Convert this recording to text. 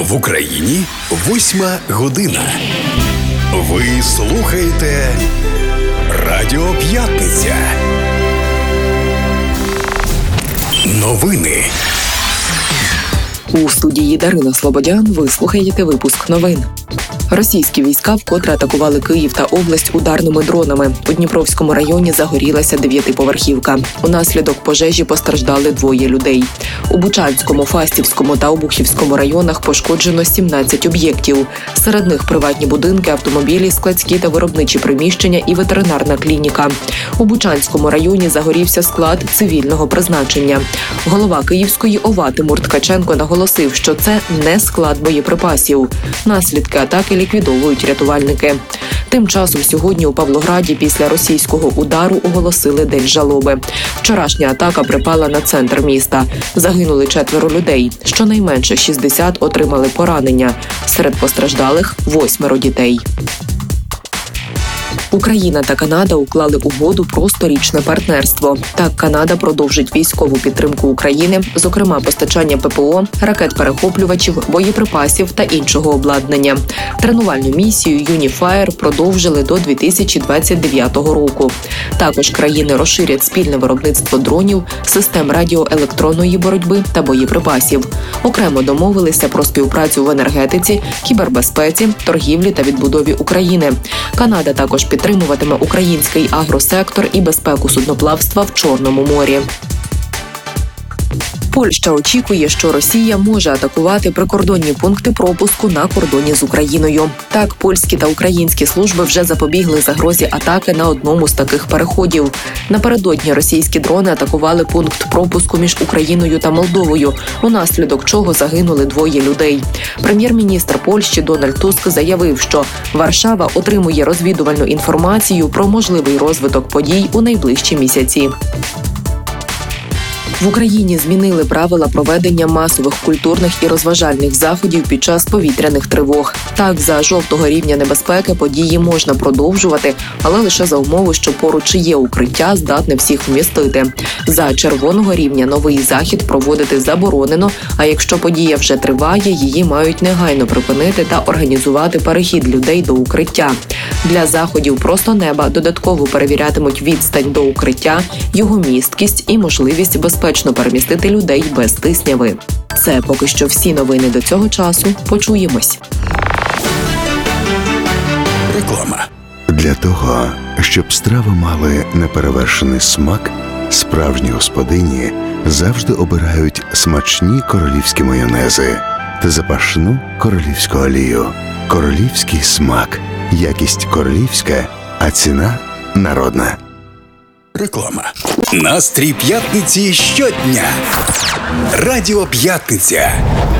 В Україні 8 година. Ви слухаєте Радіо П'ятниця. Новини. У студії Дарина Слободян ви слухаєте випуск новин. Російські війська вкотре атакували Київ та область ударними дронами. У Дніпровському районі загорілася 9-поверхівка. Унаслідок пожежі постраждали 2 людей. У Бучанському, Фастівському та Обухівському районах пошкоджено 17 об'єктів. Серед них приватні будинки, автомобілі, складські та виробничі приміщення і ветеринарна клініка. У Бучанському районі загорівся склад цивільного призначення. Голова Київської ОВА Тимур Ткаченко наголосив, що це не склад боєприпасів. Наслідки атаки ліквідовують рятувальники. Тим часом сьогодні у Павлограді після російського удару оголосили день жалоби. Вчорашня атака припала на центр міста. Загинули 4 людей. Щонайменше 60 отримали поранення. Серед постраждалих 8 дітей. Україна та Канада уклали угоду про 100-річне партнерство. Так, Канада продовжить військову підтримку України, зокрема постачання ППО, ракет-перехоплювачів, боєприпасів та іншого обладнання. Тренувальну місію «Юніфаєр» продовжили до 2029 року. Також країни розширять спільне виробництво дронів, систем радіоелектронної боротьби та боєприпасів. Окремо домовилися про співпрацю в енергетиці, кібербезпеці, торгівлі та відбудові України. Канада також підтримуватиме український агросектор і безпеку судноплавства в Чорному морі. Польща очікує, що Росія може атакувати прикордонні пункти пропуску на кордоні з Україною. Так, польські та українські служби вже запобігли загрозі атаки на одному з таких переходів. Напередодні російські дрони атакували пункт пропуску між Україною та Молдовою, унаслідок чого загинули 2 людей. Прем'єр-міністр Польщі Дональд Туск заявив, що Варшава отримує розвідувальну інформацію про можливий розвиток подій у найближчі місяці. В Україні змінили правила проведення масових культурних і розважальних заходів під час повітряних тривог. Так, за жовтого рівня небезпеки події можна продовжувати, але лише за умови, що поруч є укриття, здатне всіх вмістити. За червоного рівня новий захід проводити заборонено, а якщо подія вже триває, її мають негайно припинити та організувати перехід людей до укриття. Для заходів «Просто неба» додатково перевірятимуть відстань до укриття, його місткість і можливість безпечно перемістити людей без тисняви. Це поки що всі новини до цього часу. Почуємось. Реклама. Для того, щоб страви мали неперевершений смак, справжні господині завжди обирають смачні королівські майонези та запашну королівську олію. Королівський смак. Якість королівська, а ціна народна. Реклама. Настрій п'ятниці щодня. Радіо П'ятниця.